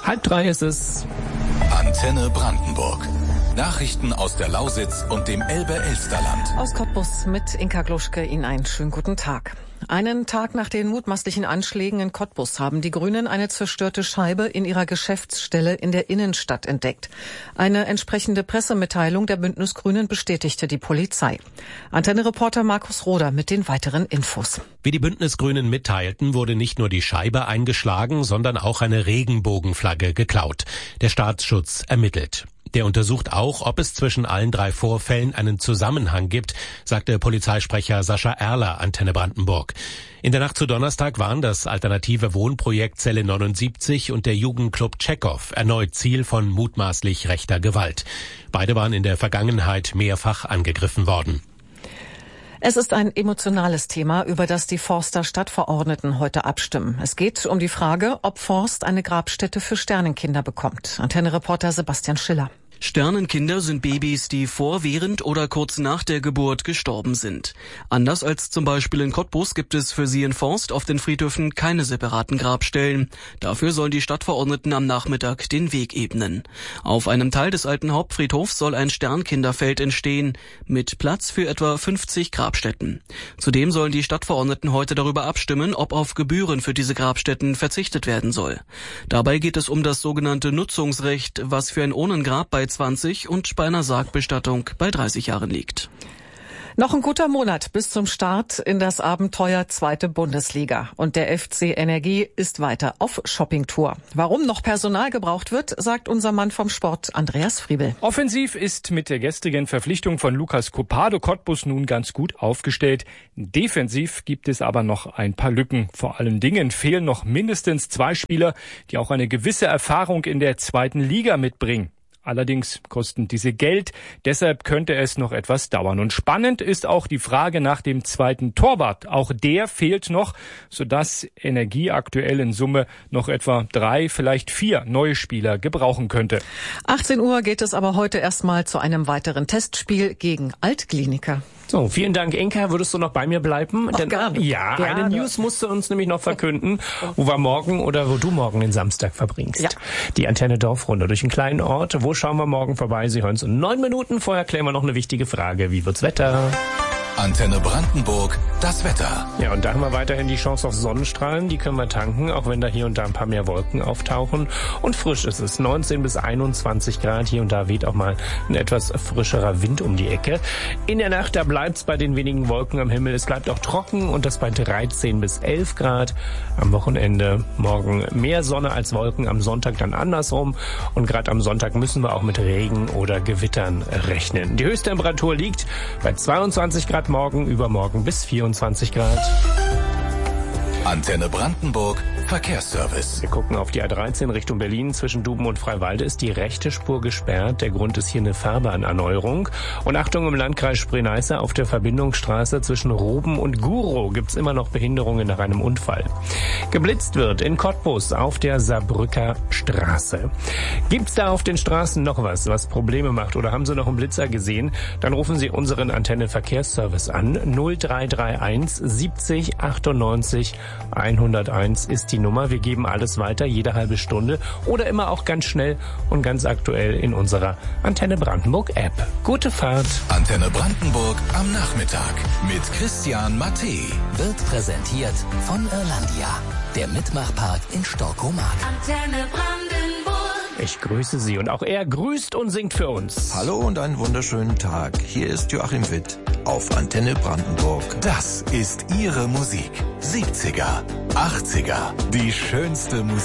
2:30 ist es. Antenne Brandenburg. Nachrichten aus der Lausitz und dem Elbe-Elsterland. Aus Cottbus mit Inka Gluschke Ihnen einen schönen guten Tag. Einen Tag nach den mutmaßlichen Anschlägen in Cottbus haben die Grünen eine zerstörte Scheibe in ihrer Geschäftsstelle in der Innenstadt entdeckt. Eine entsprechende Pressemitteilung der Bündnisgrünen bestätigte die Polizei. Antenne-Reporter Markus Roder mit den weiteren Infos. Wie die Bündnisgrünen mitteilten, wurde nicht nur die Scheibe eingeschlagen, sondern auch eine Regenbogenflagge geklaut. Der Staatsschutz ermittelt. Der untersucht auch, ob es zwischen allen 3 Vorfällen einen Zusammenhang gibt, sagte Polizeisprecher Sascha Erler, Antenne Brandenburg. In der Nacht zu Donnerstag waren das alternative Wohnprojekt Zelle 79 und der Jugendclub Tschechow erneut Ziel von mutmaßlich rechter Gewalt. Beide waren in der Vergangenheit mehrfach angegriffen worden. Es ist ein emotionales Thema, über das die Forster Stadtverordneten heute abstimmen. Es geht um die Frage, ob Forst eine Grabstätte für Sternenkinder bekommt. Antenne-Reporter Sebastian Schiller. Sternenkinder sind Babys, die vor, während oder kurz nach der Geburt gestorben sind. Anders als zum Beispiel in Cottbus gibt es für sie in Forst auf den Friedhöfen keine separaten Grabstellen. Dafür sollen die Stadtverordneten am Nachmittag den Weg ebnen. Auf einem Teil des alten Hauptfriedhofs soll ein Sternkinderfeld entstehen, mit Platz für etwa 50 Grabstätten. Zudem sollen die Stadtverordneten heute darüber abstimmen, ob auf Gebühren für diese Grabstätten verzichtet werden soll. Dabei geht es um das sogenannte Nutzungsrecht, was für ein Urnengrab bei 20 und bei einer Sargbestattung bei 30 Jahren liegt. Noch ein guter Monat bis zum Start in das Abenteuer 2. Bundesliga. Und der FC Energie ist weiter auf Shoppingtour. Warum noch Personal gebraucht wird, sagt unser Mann vom Sport, Andreas Friebel. Offensiv ist mit der gestrigen Verpflichtung von Lucas Copado Cottbus nun ganz gut aufgestellt. Defensiv gibt es aber noch ein paar Lücken. Vor allen Dingen fehlen noch mindestens 2 Spieler, die auch eine gewisse Erfahrung in der 2. Liga mitbringen. Allerdings kosten diese Geld, deshalb könnte es noch etwas dauern. Und spannend ist auch die Frage nach dem 2. Torwart. Auch der fehlt noch, sodass Energie aktuell in Summe noch etwa 3, vielleicht 4 neue Spieler gebrauchen könnte. 18 Uhr geht es aber heute erstmal zu einem weiteren Testspiel gegen Altkliniker. So, vielen Dank, Inka. Würdest du noch bei mir bleiben? Gerne. Ja, eine News musst du uns nämlich noch verkünden, wo du morgen den Samstag verbringst. Ja. Die Antenne Dorfrunde durch einen kleinen Ort. Wo schauen wir morgen vorbei? Sie hören es in 9 Minuten. Vorher klären wir noch eine wichtige Frage. Wie wird's Wetter? Antenne Brandenburg, das Wetter. Ja, und da haben wir weiterhin die Chance auf Sonnenstrahlen. Die können wir tanken, auch wenn da hier und da ein paar mehr Wolken auftauchen. Und frisch ist es. 19 bis 21 Grad. Hier und da weht auch mal ein etwas frischerer Wind um die Ecke. In der Nacht, da bleibt's bei den wenigen Wolken am Himmel. Es bleibt auch trocken und das bei 13 bis 11 Grad. Am Wochenende morgen mehr Sonne als Wolken. Am Sonntag dann andersrum. Und gerade am Sonntag müssen wir auch mit Regen oder Gewittern rechnen. Die Höchsttemperatur liegt bei 22 Grad morgen, übermorgen bis 24 Grad. Antenne Brandenburg, Verkehrsservice. Wir gucken auf die A13 Richtung Berlin. Zwischen Duben und Freiwalde ist die rechte Spur gesperrt. Der Grund ist hier eine Fahrbahnerneuerung. Und Achtung, im Landkreis Spree-Neiße auf der Verbindungsstraße zwischen Roben und Gurow gibt's immer noch Behinderungen nach einem Unfall. Geblitzt wird in Cottbus auf der Saarbrücker Straße. Gibt's da auf den Straßen noch was Probleme macht oder haben Sie noch einen Blitzer gesehen? Dann rufen Sie unseren Antenne Verkehrsservice an. 0331 70 98 101 ist die Nummer. Wir geben alles weiter, jede halbe Stunde oder immer auch ganz schnell und ganz aktuell in unserer Antenne Brandenburg App. Gute Fahrt. Antenne Brandenburg am Nachmittag mit Christian Matte. Wird präsentiert von Irlandia, der Mitmachpark in Storkomark. Antenne Brandenburg. Ich grüße Sie und auch er grüßt und singt für uns. Hallo und einen wunderschönen Tag. Hier ist Joachim Witt auf Antenne Brandenburg. Das ist Ihre Musik. 70er, 80er, die schönste Musik.